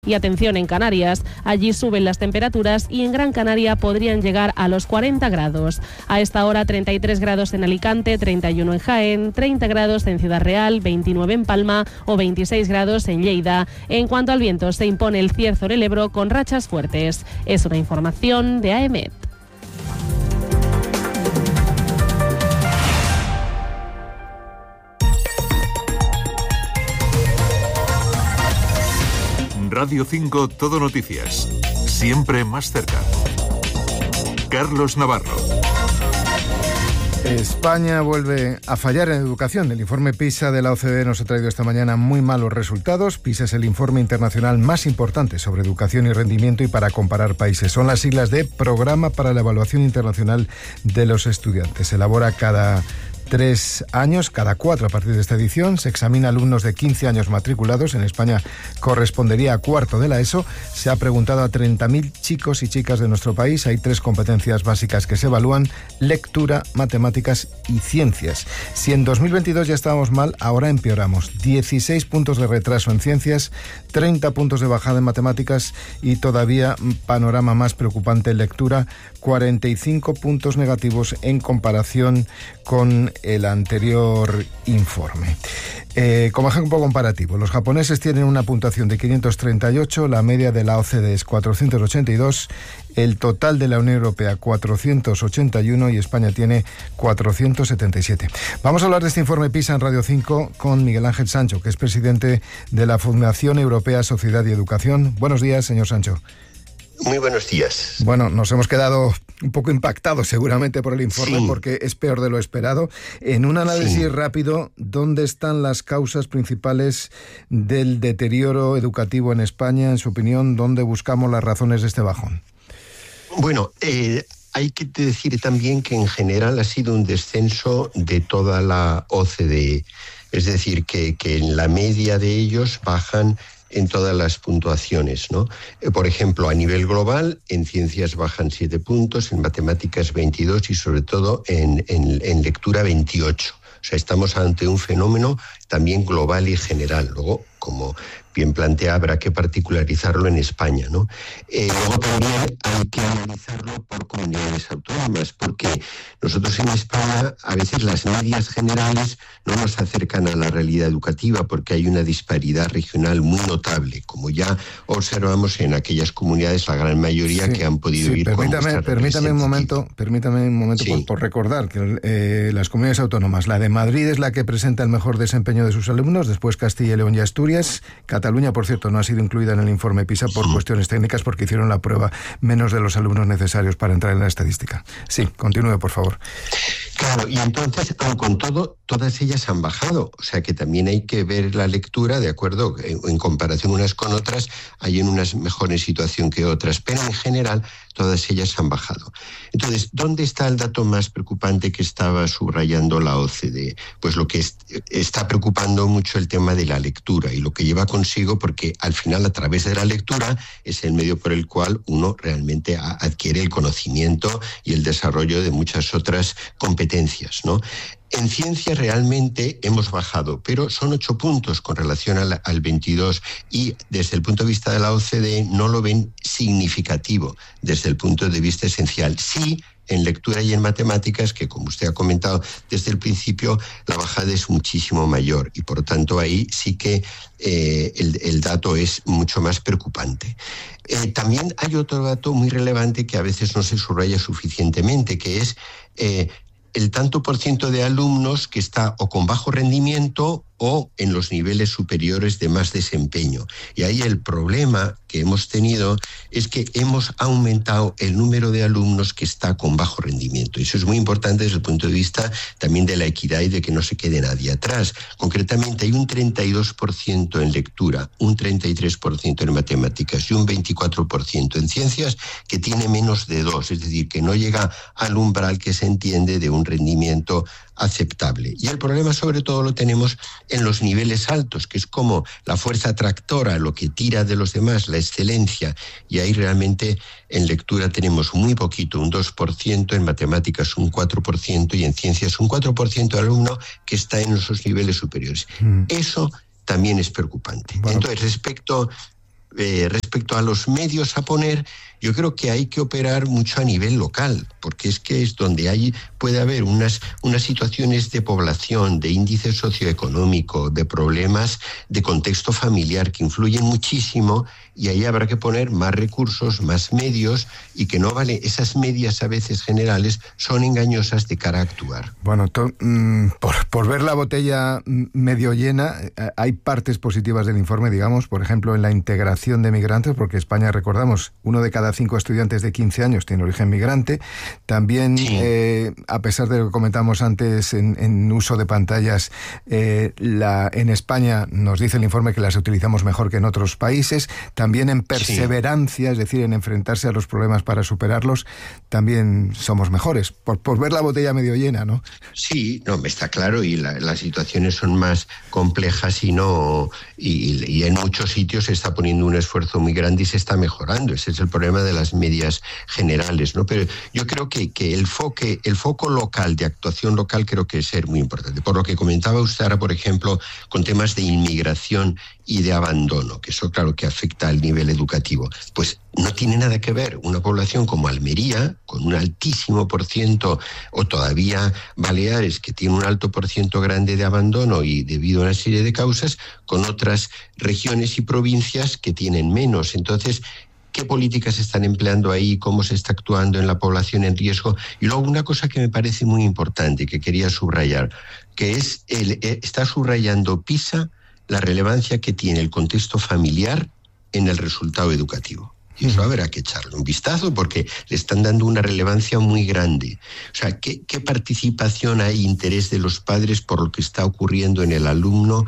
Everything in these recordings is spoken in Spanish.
Y atención en Canarias, allí suben las temperaturas y en Gran Canaria podrían llegar a los 40 grados. A esta hora 33 grados en Alicante, 31 en Jaén, 30 grados en Ciudad Real, 29 en Palma o 26 grados en Lleida. En cuanto al viento, se impone el cierzo del Ebro con rachas fuertes. Es una información de AEMET. Radio 5 Todo Noticias. Siempre más cerca. Carlos Navarro. España vuelve a fallar en educación. El informe PISA de la OCDE nos ha traído esta mañana muy malos resultados. PISA es el informe internacional más importante sobre educación y rendimiento y para comparar países. Son las siglas de Programa para la Evaluación Internacional de los Estudiantes. Se elabora cada 3 años, cada 4 a partir de esta edición. Se examina alumnos de 15 años matriculados. En España correspondería a cuarto de la ESO. Se ha preguntado a 30.000 chicos y chicas de nuestro país. Hay 3 competencias básicas que se evalúan: lectura, matemáticas y ciencias. Si en 2022 ya estábamos mal, ahora empeoramos. 16 puntos de retraso en ciencias, 30 puntos de bajada en matemáticas y todavía panorama más preocupante en lectura, 45 puntos negativos en comparación con el anterior informe. Como ejemplo comparativo, los japoneses tienen una puntuación de 538, la media de la OCDE es 482, el total de la Unión Europea 481 y España tiene 477. Vamos a hablar de este informe PISA en Radio 5 con Miguel Ángel Sancho, que es presidente de la Fundación Europea Sociedad y Educación. Buenos días, señor Sancho. Muy buenos días. Bueno, nos hemos quedado un poco impactados seguramente por el informe, sí, porque es peor de lo esperado. En un análisis rápido, ¿dónde están las causas principales del deterioro educativo en España? En su opinión, ¿dónde buscamos las razones de este bajón? Bueno, hay que decir también que en general ha sido un descenso de toda la OCDE. Es decir, que en la media de ellos bajan en todas las puntuaciones, ¿no? Por ejemplo, a nivel global, en ciencias bajan 7 puntos, en matemáticas 22 y sobre todo en lectura 28. O sea, estamos ante un fenómeno también global y general. Luego, como bien plantea, habrá que particularizarlo en España, ¿no? Luego también hay que analizarlo por comunidades autónomas, porque nosotros en España a veces las medias generales no nos acercan a la realidad educativa porque hay una disparidad regional muy notable, como ya observamos en aquellas comunidades, la gran mayoría que han podido ir con nuestra Permítame un momento por recordar que las comunidades autónomas, la de Madrid es la que presenta el mejor desempeño de sus alumnos, después Castilla y León y Asturias. Cataluña, por cierto, no ha sido incluida en el informe PISA por cuestiones técnicas porque hicieron la prueba menos de los alumnos necesarios para entrar en la estadística. Sí, continúe, por favor. Claro, y entonces, con todo, todas ellas han bajado. O sea que también hay que ver la lectura, de acuerdo, en comparación unas con otras, hay en unas mejores situación que otras, pero en general todas ellas han bajado. Entonces, ¿dónde está el dato más preocupante que estaba subrayando la OCDE? Pues lo que está preocupando mucho el tema de la lectura y lo que lleva consigo, porque al final a través de la lectura es el medio por el cual uno realmente adquiere el conocimiento y el desarrollo de muchas otras competencias, ¿no? En ciencia realmente hemos bajado, pero son 8 puntos con relación al 22 y desde el punto de vista de la OCDE no lo ven significativo desde el punto de vista esencial. Sí, en lectura y en matemáticas, que como usted ha comentado desde el principio, la bajada es muchísimo mayor y por tanto ahí sí que el dato es mucho más preocupante. También hay otro dato muy relevante que a veces no se subraya suficientemente, que es el tanto por ciento de alumnos que está o con bajo rendimiento o en los niveles superiores de más desempeño. Y ahí el problema que hemos tenido es que hemos aumentado el número de alumnos que está con bajo rendimiento. Y eso es muy importante desde el punto de vista también de la equidad y de que no se quede nadie atrás. Concretamente hay un 32% en lectura, un 33% en matemáticas y un 24% en ciencias que tiene menos de 2, es decir, que no llega al umbral que se entiende de un rendimiento aceptable. Y el problema sobre todo lo tenemos en los niveles altos, que es como la fuerza tractora, lo que tira de los demás, la excelencia, y ahí realmente en lectura tenemos muy poquito, un 2%, en matemáticas un 4% y en ciencias un 4% de alumno que está en esos niveles superiores. Eso también es preocupante. Bueno. Entonces, respecto respecto a los medios a poner, yo creo que hay que operar mucho a nivel local, porque es que es donde puede haber unas situaciones de población, de índice socioeconómico, de problemas de contexto familiar que influyen muchísimo, y ahí habrá que poner más recursos, más medios, y que no vale, esas medias a veces generales son engañosas de cara a actuar. Bueno, por ver la botella medio llena, hay partes positivas del informe, digamos, por ejemplo, en la integración de migrantes, porque España, recordamos, 1 de cada 5 estudiantes de 15 años tiene origen migrante. También, sí, a pesar de lo que comentamos antes en uso de pantallas, en España nos dice el informe que las utilizamos mejor que en otros países. También en perseverancia, sí, es decir, en enfrentarse a los problemas para superarlos, también somos mejores, por ver la botella medio llena, ¿no? Sí, no, está claro, y las situaciones son más complejas y en muchos sitios se está poniendo un esfuerzo muy grande y se está mejorando. Ese es el problema de las medias generales, ¿no? Pero yo creo que el foco local, de actuación local, creo que es ser muy importante. Por lo que comentaba usted ahora, por ejemplo, con temas de inmigración y de abandono, que eso claro que afecta al nivel educativo, pues no tiene nada que ver una población como Almería, con un altísimo %, o todavía Baleares, que tiene un alto % grande de abandono y debido a una serie de causas, con otras regiones y provincias que tienen menos. Entonces, ¿qué políticas se están empleando ahí? ¿Cómo se está actuando en la población en riesgo? Y luego una cosa que me parece muy importante, que quería subrayar, que es está subrayando PISA la relevancia que tiene el contexto familiar en el resultado educativo. Y eso habrá que echarle un vistazo, porque le están dando una relevancia muy grande. O sea, ¿qué participación hay, interés de los padres por lo que está ocurriendo en el alumnado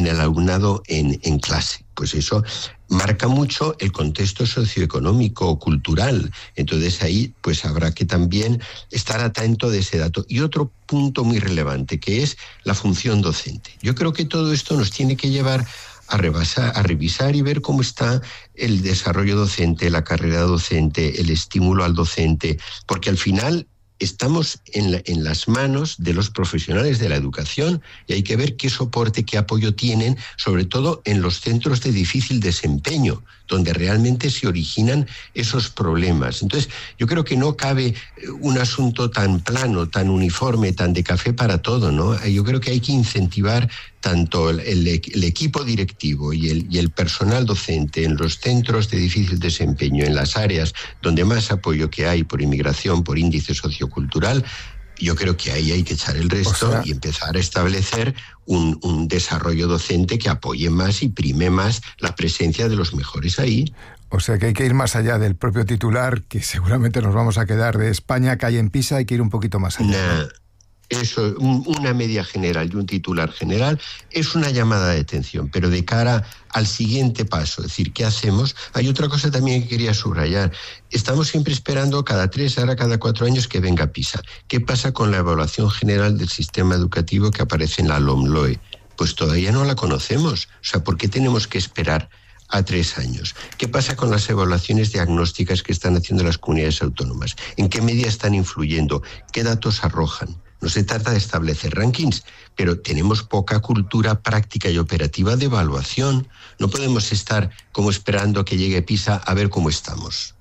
en clase? Pues eso marca mucho el contexto socioeconómico o cultural. Entonces ahí pues habrá que también estar atento de ese dato. Y otro punto muy relevante, que es la función docente. Yo creo que todo esto nos tiene que llevar a revisar y ver cómo está el desarrollo docente, la carrera docente, el estímulo al docente, porque al final estamos en las manos de los profesionales de la educación y hay que ver qué soporte, qué apoyo tienen, sobre todo en los centros de difícil desempeño, donde realmente se originan esos problemas. Entonces, yo creo que no cabe un asunto tan plano, tan uniforme, tan de café para todo, ¿no? Yo creo que hay que incentivar tanto el equipo directivo y el personal docente en los centros de difícil desempeño, en las áreas donde más apoyo que hay por inmigración, por índice sociocultural. Yo creo que ahí hay que echar el resto y empezar a establecer un desarrollo docente que apoye más y prime más la presencia de los mejores ahí. O sea que hay que ir más allá del propio titular, que seguramente nos vamos a quedar de España cae en PISA, hay que ir un poquito más allá. Eso, una media general y un titular general es una llamada de atención, pero de cara al siguiente paso, es decir, ¿qué hacemos? Hay otra cosa también que quería subrayar. Estamos siempre esperando cada 3, ahora cada 4 años que venga PISA. ¿Qué pasa con la evaluación general del sistema educativo que aparece en la LOMLOE? Pues todavía no la conocemos. O sea, ¿por qué tenemos que esperar a 3 años? ¿Qué pasa con las evaluaciones diagnósticas que están haciendo las comunidades autónomas? ¿En qué medida están influyendo? ¿Qué datos arrojan? No se trata de establecer rankings, pero tenemos poca cultura práctica y operativa de evaluación. No podemos estar como esperando que llegue PISA a ver cómo estamos.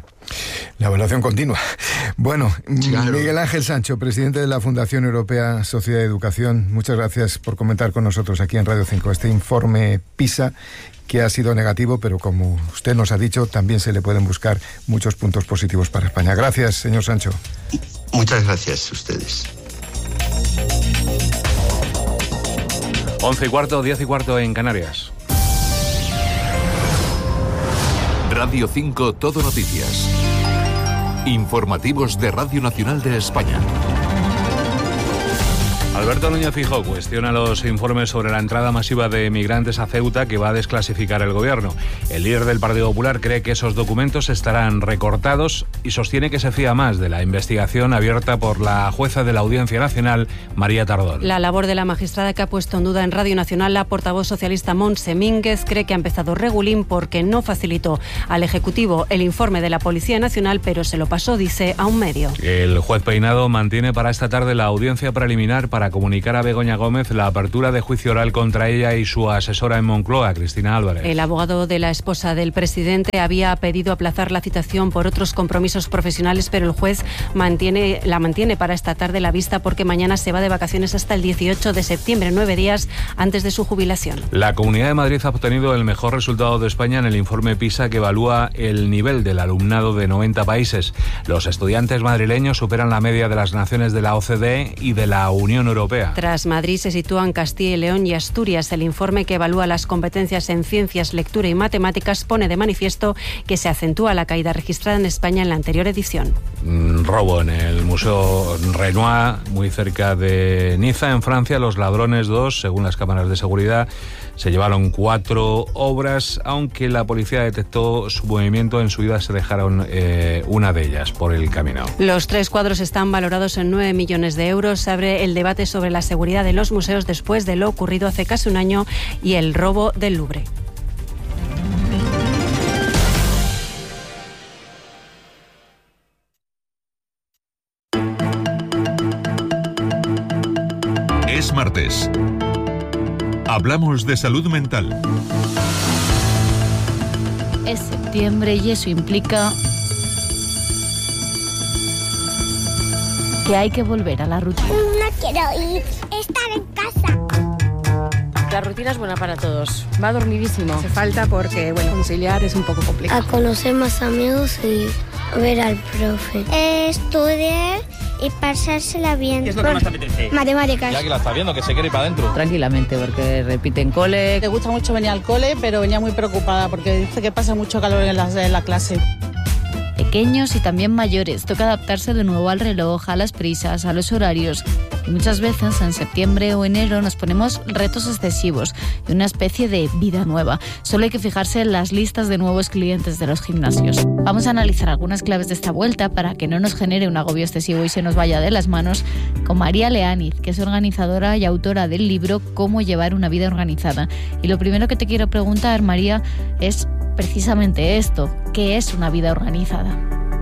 La evaluación continua. Bueno, claro. Miguel Ángel Sancho, presidente de la Fundación Europea Sociedad de Educación, muchas gracias por comentar con nosotros aquí en Radio 5 este informe PISA, que ha sido negativo, pero como usted nos ha dicho, también se le pueden buscar muchos puntos positivos para España. Gracias, señor Sancho. Muchas gracias a ustedes. 11:15, 10:15 en Canarias. Radio 5 Todo Noticias. Informativos de Radio Nacional de España. Alberto Núñez Feijóo cuestiona los informes sobre la entrada masiva de migrantes a Ceuta que va a desclasificar el gobierno. El líder del Partido Popular cree que esos documentos estarán recortados y sostiene que se fía más de la investigación abierta por la jueza de la Audiencia Nacional, María Tardón. La labor de la magistrada que ha puesto en duda en Radio Nacional la portavoz socialista Montse Mínguez cree que ha empezado regulín porque no facilitó al Ejecutivo el informe de la Policía Nacional, pero se lo pasó, dice, a un medio. El juez Peinado mantiene para esta tarde la audiencia preliminar para comunicar a Begoña Gómez la apertura de juicio oral contra ella y su asesora en Moncloa, Cristina Álvarez. El abogado de la esposa del presidente había pedido aplazar la citación por otros compromisos profesionales, pero el juez la mantiene para esta tarde la vista porque mañana se va de vacaciones hasta el 18 de septiembre, 9 días antes de su jubilación. La Comunidad de Madrid ha obtenido el mejor resultado de España en el informe PISA que evalúa el nivel del alumnado de 90 países. Los estudiantes madrileños superan la media de las naciones de la OCDE y de la Unión Europea. Tras Madrid se sitúan Castilla y León y Asturias. El informe que evalúa las competencias en ciencias, lectura y matemáticas pone de manifiesto que se acentúa la caída registrada en España en la anterior edición. Robo en el Museo Renoir, muy cerca de Niza, en Francia. Los ladrones, según las cámaras de seguridad, se llevaron 4 obras, aunque la policía detectó su movimiento. En su ida se dejaron una de ellas por el camino. Los 3 cuadros están valorados en 9 millones de euros. Se abre el debate sobre la seguridad de los museos después de lo ocurrido hace casi un año y el robo del Louvre. Es martes. Hablamos de salud mental. Es septiembre y eso implica que hay que volver a la rutina. No quiero ir, estar en casa. La rutina es buena para todos. Va dormidísimo. Hace falta porque, conciliar es un poco complicado. A conocer más amigos y ver al profe. Estudiar y pasársela bien. ¿Qué es lo que más te apetece? Matemáticas. Ya que la está viendo, que se quiere ir para adentro. Tranquilamente, porque repiten cole. Le gusta mucho venir al cole, pero venía muy preocupada porque dice que pasa mucho calor en la clase. Pequeños y también mayores, toca adaptarse de nuevo al reloj, a las prisas, a los horarios. Y muchas veces en septiembre o enero nos ponemos retos excesivos y una especie de vida nueva. Solo hay que fijarse en las listas de nuevos clientes de los gimnasios. Vamos a analizar algunas claves de esta vuelta para que no nos genere un agobio excesivo y se nos vaya de las manos con María Leániz, que es organizadora y autora del libro Cómo llevar una vida organizada. Y lo primero que te quiero preguntar, María, es precisamente esto: ¿qué es una vida organizada?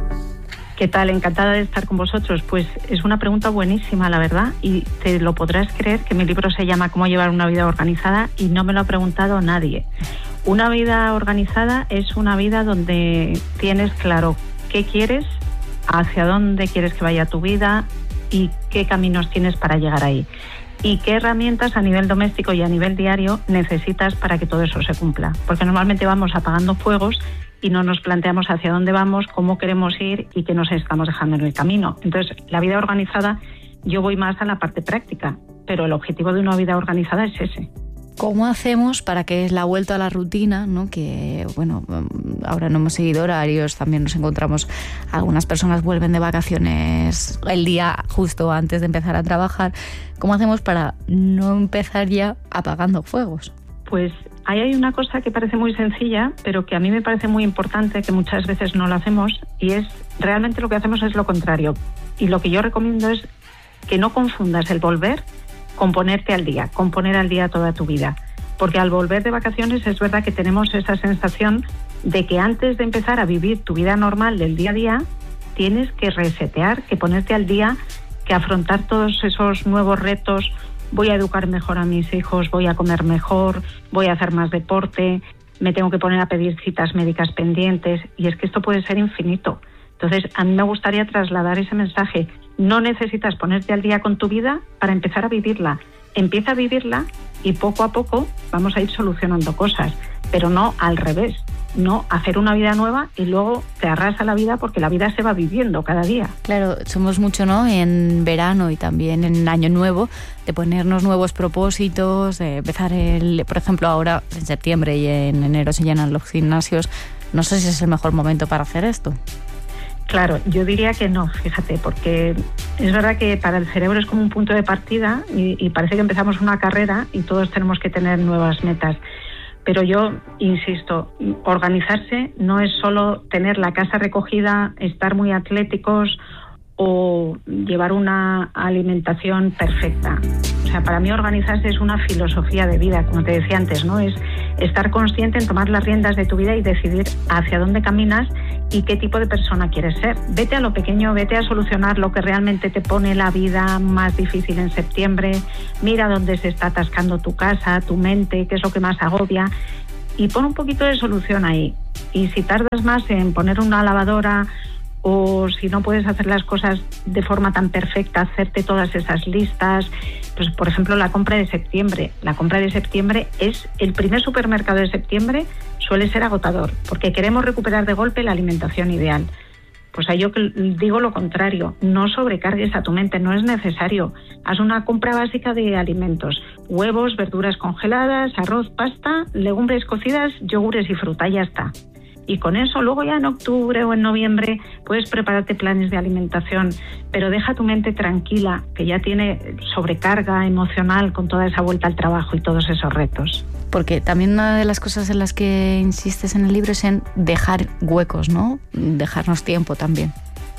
¿Qué tal? Encantada de estar con vosotros. Pues es una pregunta buenísima, la verdad, y te lo podrás creer que mi libro se llama Cómo llevar una vida organizada y no me lo ha preguntado nadie. Una vida organizada es una vida donde tienes claro qué quieres, hacia dónde quieres que vaya tu vida y qué caminos tienes para llegar ahí. Y qué herramientas a nivel doméstico y a nivel diario necesitas para que todo eso se cumpla. Porque normalmente vamos apagando fuegos y no nos planteamos hacia dónde vamos, cómo queremos ir y qué nos estamos dejando en el camino. Entonces, la vida organizada, yo voy más a la parte práctica, pero el objetivo de una vida organizada es ese. ¿Cómo hacemos para que la vuelta a la rutina, ¿no? Que ahora no hemos seguido horarios, también nos encontramos, algunas personas vuelven de vacaciones el día justo antes de empezar a trabajar? ¿Cómo hacemos para no empezar ya apagando fuegos? Pues ahí hay una cosa que parece muy sencilla, pero que a mí me parece muy importante, que muchas veces no lo hacemos, y es realmente lo que hacemos es lo contrario. Y lo que yo recomiendo es que no confundas el volver con ponerte al día, con poner al día toda tu vida. Porque al volver de vacaciones es verdad que tenemos esa sensación de que antes de empezar a vivir tu vida normal del día a día, tienes que resetear, que ponerte al día, que afrontar todos esos nuevos retos. Voy a educar mejor a mis hijos, voy a comer mejor, voy a hacer más deporte, me tengo que poner a pedir citas médicas pendientes, y es que esto puede ser infinito. Entonces, a mí me gustaría trasladar ese mensaje. No necesitas ponerte al día con tu vida para empezar a vivirla. Empieza a vivirla y poco a poco vamos a ir solucionando cosas, pero no al revés. No hacer una vida nueva y luego te arrasa la vida, porque la vida se va viviendo cada día. Claro, somos mucho, ¿no?, en verano y también en Año Nuevo, de ponernos nuevos propósitos, de empezar por ejemplo, ahora en septiembre y en enero se llenan los gimnasios. No sé si es el mejor momento para hacer esto. Claro, yo diría que no, fíjate, porque es verdad que para el cerebro es como un punto de partida y parece que empezamos una carrera y todos tenemos que tener nuevas metas. Pero yo insisto, organizarse no es solo tener la casa recogida, estar muy atléticos o llevar una alimentación perfecta. O sea, para mí organizarse es una filosofía de vida, como te decía antes, ¿no? Es estar consciente en tomar las riendas de tu vida y decidir hacia dónde caminas y qué tipo de persona quieres ser. Vete a lo pequeño, vete a solucionar lo que realmente te pone la vida más difícil en septiembre. Mira dónde se está atascando tu casa, tu mente, qué es lo que más agobia, y pon un poquito de solución ahí. Y si tardas más en poner una lavadora, o si no puedes hacer las cosas de forma tan perfecta, hacerte todas esas listas, pues por ejemplo la compra de septiembre. La compra de septiembre es el primer supermercado de septiembre, suele ser agotador, porque queremos recuperar de golpe la alimentación ideal. Pues yo digo lo contrario, no sobrecargues a tu mente, no es necesario. Haz una compra básica de alimentos, huevos, verduras congeladas, arroz, pasta, legumbres cocidas, yogures y fruta, ya está. Y con eso luego ya en octubre o en noviembre puedes prepararte planes de alimentación, pero deja tu mente tranquila, que ya tiene sobrecarga emocional con toda esa vuelta al trabajo y todos esos retos. Porque también una de las cosas en las que insistes en el libro es en dejar huecos, ¿no? Dejarnos tiempo también.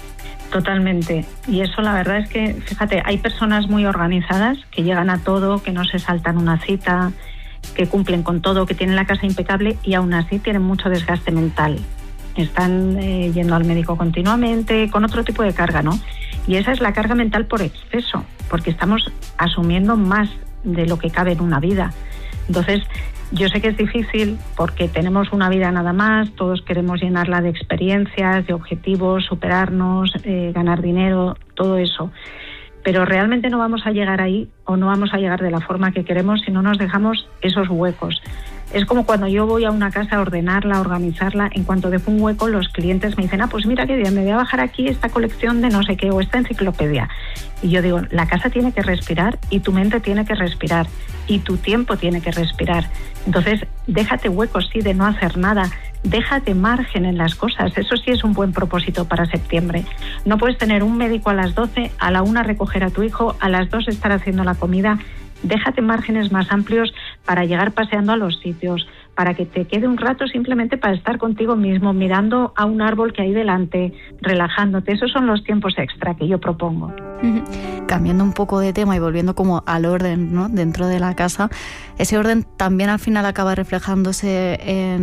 Totalmente. Y eso la verdad es que, fíjate, hay personas muy organizadas que llegan a todo, que no se saltan una cita, que cumplen con todo, que tienen la casa impecable y aún así tienen mucho desgaste mental. Están yendo al médico continuamente, con otro tipo de carga, ¿no? Y esa es la carga mental por exceso, porque estamos asumiendo más de lo que cabe en una vida. Entonces, yo sé que es difícil porque tenemos una vida nada más, todos queremos llenarla de experiencias, de objetivos, superarnos, ganar dinero, todo eso. Pero realmente no vamos a llegar ahí o no vamos a llegar de la forma que queremos si no nos dejamos esos huecos. Es como cuando yo voy a una casa a ordenarla, a organizarla, en cuanto dejo un hueco los clientes me dicen, pues mira qué bien, me voy a bajar aquí esta colección de no sé qué o esta enciclopedia. Y yo digo, la casa tiene que respirar y tu mente tiene que respirar y tu tiempo tiene que respirar. Entonces, déjate huecos, sí, de no hacer nada. Déjate margen en las cosas, eso sí es un buen propósito para septiembre. No puedes tener un médico a las 12, a la 1 recoger a tu hijo, a las 2 estar haciendo la comida. Déjate márgenes más amplios para llegar paseando a los sitios, para que te quede un rato simplemente para estar contigo mismo, mirando a un árbol que hay delante, relajándote. Esos son los tiempos extra que yo propongo. Cambiando un poco de tema y volviendo como al orden, ¿no?, dentro de la casa, ese orden también al final acaba reflejándose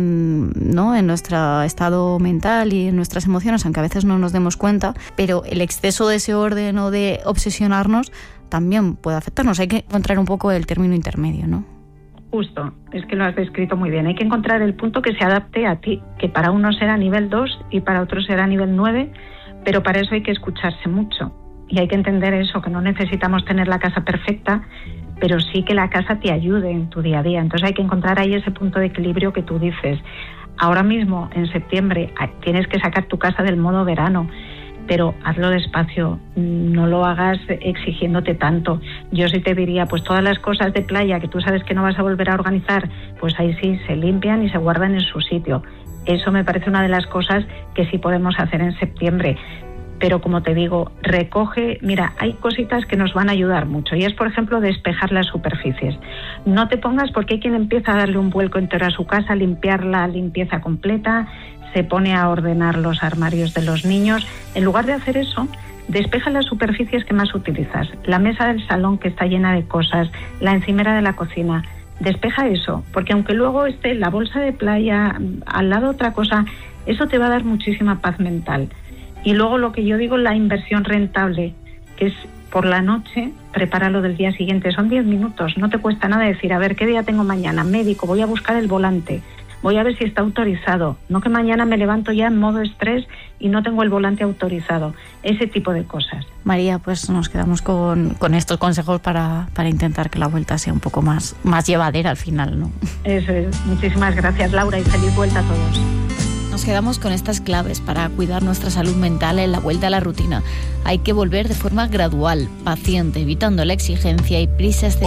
en nuestro estado mental y en nuestras emociones, aunque a veces no nos demos cuenta, pero el exceso de ese orden o de obsesionarnos también puede afectarnos. Hay que encontrar un poco el término intermedio, ¿no? Justo, es que lo has descrito muy bien. Hay que encontrar el punto que se adapte a ti, que para uno será nivel 2 y para otro será nivel 9, pero para eso hay que escucharse mucho. Y hay que entender eso, que no necesitamos tener la casa perfecta, pero sí que la casa te ayude en tu día a día. Entonces hay que encontrar ahí ese punto de equilibrio que tú dices. Ahora mismo, en septiembre, tienes que sacar tu casa del modo verano, pero hazlo despacio, no lo hagas exigiéndote tanto. Yo sí te diría, pues todas las cosas de playa que tú sabes que no vas a volver a organizar, pues ahí sí se limpian y se guardan en su sitio. Eso me parece una de las cosas que sí podemos hacer en septiembre. Pero como te digo, recoge, mira, hay cositas que nos van a ayudar mucho y es, por ejemplo, despejar las superficies. No te pongas, porque hay quien empieza a darle un vuelco entero a su casa, limpiar la limpieza completa, se pone a ordenar los armarios de los niños. En lugar de hacer eso, despeja las superficies que más utilizas. La mesa del salón que está llena de cosas, la encimera de la cocina. Despeja eso, porque aunque luego esté la bolsa de playa, al lado otra cosa, eso te va a dar muchísima paz mental. Y luego lo que yo digo, la inversión rentable, que es por la noche, prepáralo del día siguiente. Son 10 minutos, no te cuesta nada decir, a ver, ¿qué día tengo mañana? Médico, voy a buscar el volante, voy a ver si está autorizado. No que mañana me levanto ya en modo estrés y no tengo el volante autorizado. Ese tipo de cosas. María, pues nos quedamos con estos consejos para intentar que la vuelta sea un poco más llevadera al final, ¿no? Eso es. Muchísimas gracias, Laura, y feliz vuelta a todos. Nos quedamos con estas claves para cuidar nuestra salud mental en la vuelta a la rutina. Hay que volver de forma gradual, paciente, evitando la exigencia y prisa excesiva.